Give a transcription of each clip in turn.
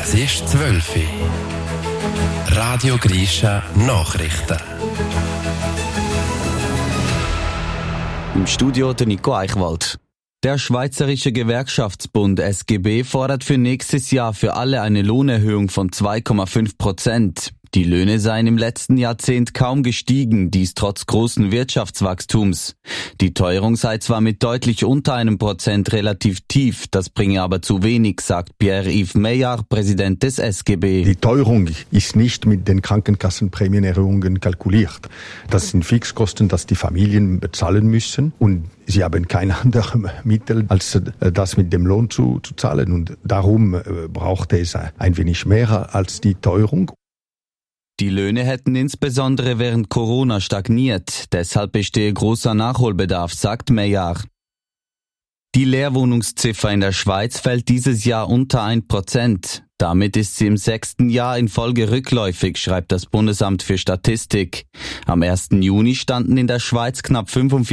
Es ist 12 Uhr. Radio Grisha Nachrichten. Im Studio der Nico Eichwald. Der Schweizerische Gewerkschaftsbund SGB fordert für nächstes Jahr für alle eine Lohnerhöhung von 2,5%. Die Löhne seien im letzten Jahrzehnt kaum gestiegen, dies trotz großen Wirtschaftswachstums. Die Teuerung sei zwar mit deutlich unter 1% relativ tief, das bringe aber zu wenig, sagt Pierre-Yves Meillard, Präsident des SGB. Die Teuerung ist nicht mit den Krankenkassenprämienerhöhungen kalkuliert. Das sind Fixkosten, das die Familien bezahlen müssen und sie haben kein anderes Mittel, als das mit dem Lohn zu zahlen. Und darum braucht es ein wenig mehr als die Teuerung. Die Löhne hätten insbesondere während Corona stagniert, deshalb bestehe großer Nachholbedarf, sagt Meillard. Die Leerwohnungsziffer in der Schweiz fällt dieses Jahr unter 1%. Damit ist sie im 6. Jahr in Folge rückläufig, schreibt das Bundesamt für Statistik. Am 1. Juni standen in der Schweiz knapp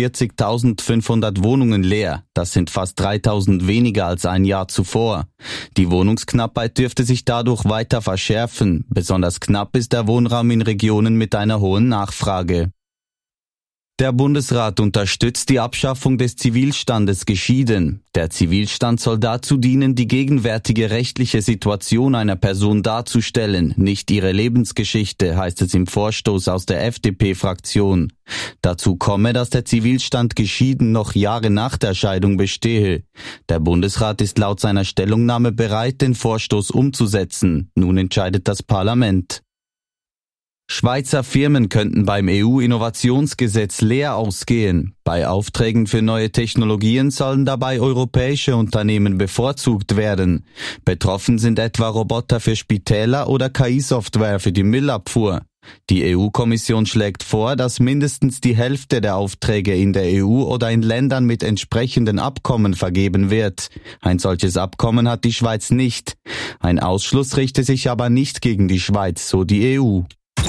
45.500 Wohnungen leer. Das sind fast 3.000 weniger als ein Jahr zuvor. Die Wohnungsknappheit dürfte sich dadurch weiter verschärfen. Besonders knapp ist der Wohnraum in Regionen mit einer hohen Nachfrage. Der Bundesrat unterstützt die Abschaffung des Zivilstandes geschieden. Der Zivilstand soll dazu dienen, die gegenwärtige rechtliche Situation einer Person darzustellen, nicht ihre Lebensgeschichte, heißt es im Vorstoß aus der FDP-Fraktion. Dazu komme, dass der Zivilstand geschieden noch Jahre nach der Scheidung bestehe. Der Bundesrat ist laut seiner Stellungnahme bereit, den Vorstoß umzusetzen. Nun entscheidet das Parlament. Schweizer Firmen könnten beim EU-Innovationsgesetz leer ausgehen. Bei Aufträgen für neue Technologien sollen dabei europäische Unternehmen bevorzugt werden. Betroffen sind etwa Roboter für Spitäler oder KI-Software für die Müllabfuhr. Die EU-Kommission schlägt vor, dass mindestens die Hälfte der Aufträge in der EU oder in Ländern mit entsprechenden Abkommen vergeben wird. Ein solches Abkommen hat die Schweiz nicht. Ein Ausschluss richte sich aber nicht gegen die Schweiz, so die EU.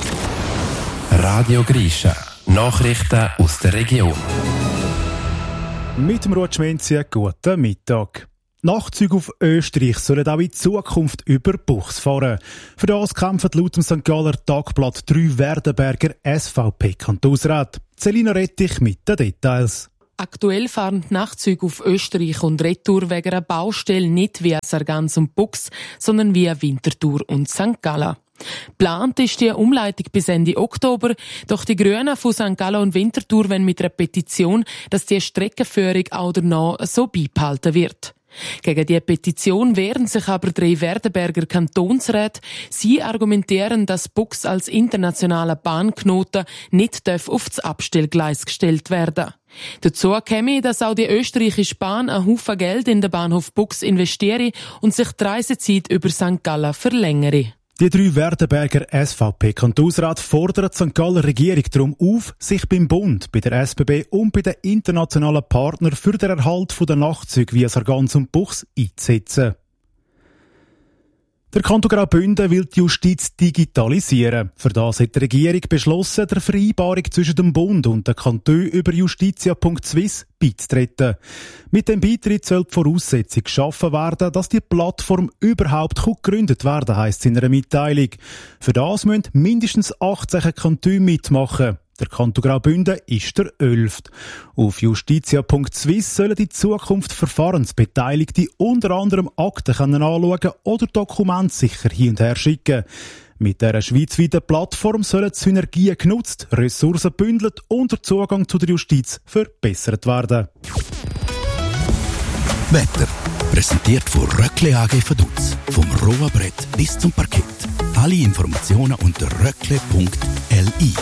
Radio Grisha Nachrichten aus der Region. Mit dem Rutschmenzi, guten Mittag. Nachtzüge auf Österreich sollen auch in Zukunft über Buchs fahren. Für das kämpfen laut dem St. Galler Tagblatt 3 Werdenberger SVP-Kantonsräte. Selina Rettich mit den Details. Aktuell fahren die Nachtzüge auf Österreich und Retour wegen einer Baustelle nicht via Sargans und Buchs, sondern via Winterthur und St. Gallen. Geplant ist die Umleitung bis Ende Oktober, doch die Grünen von St. Gallen und Winterthur wollen mit einer Petition, dass die Streckenführung auch danach so beibehalten wird. Gegen die Petition wehren sich aber 3 Werdenberger Kantonsräte. Sie argumentieren, dass Buchs als internationaler Bahnknoten nicht auf das Abstellgleis gestellt werden. Dazu käme, dass auch die österreichische Bahn einen Haufen Geld in den Bahnhof Buchs investiere und sich die Reisezeit über St. Gallen verlängere. Die 3 Werdenberger SVP-Kantonsräte fordern die St. Galler Regierung darum auf, sich beim Bund, bei der SBB und bei den internationalen Partnern für den Erhalt der Nachtzüge via Sargans und Buchs einzusetzen. Der Kanton Graubünden will die Justiz digitalisieren. Für das hat die Regierung beschlossen, der Vereinbarung zwischen dem Bund und den Kantonen über justitia.swiss beizutreten. Mit dem Beitritt soll die Voraussetzung geschaffen werden, dass die Plattform überhaupt gegründet werden, heisst es in einer Mitteilung. Für das müssen mindestens 18 Kantone mitmachen. Der Kanton Graubünden ist der 11. Auf justitia.swiss sollen in Zukunft Verfahrensbeteiligte unter anderem Akten anschauen oder Dokumente sicher hin und her schicken. Mit dieser schweizweiten Plattform sollen Synergien genutzt, Ressourcen gebündelt und der Zugang zu der Justiz verbessert werden. Wetter. Präsentiert von Röckle AG Vaduz. Vom Rohrbrett bis zum Parkett. Alle Informationen unter röckle.li.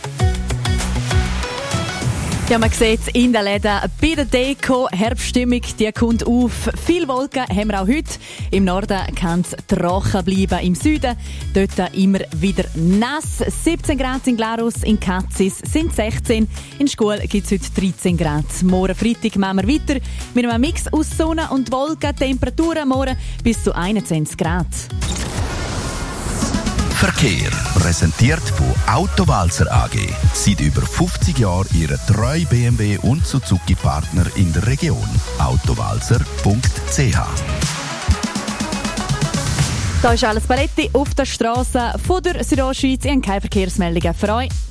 Ja, man sieht es in den Läden bei der Deko. Herbststimmung, die kommt auf. Viel Wolken haben wir auch heute. Im Norden kann es trocken bleiben. Im Süden dort immer wieder nass. 17 Grad in Glarus, in Katzis sind 16. In Schkuhl gibt es heute 13 Grad. Morgen Freitag machen wir weiter mit einem Mix aus Sonne und Wolken. Temperaturen morgen bis zu 21 Grad. Verkehr. Präsentiert von Autowalzer AG. Seit über 50 Jahren Ihr treu BMW und Suzuki-Partner in der Region. Autowalzer.ch. Da ist alles Paletti auf der Straße von der Südostschweiz. Ich habe keine Verkehrsmeldungen für euch.